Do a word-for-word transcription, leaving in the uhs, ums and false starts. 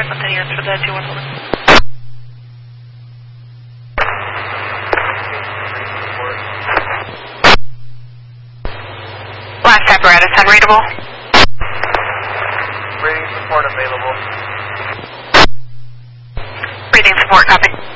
with any answer to that two one one. Last apparatus unreadable. Breathing support available. Breathing support, copy.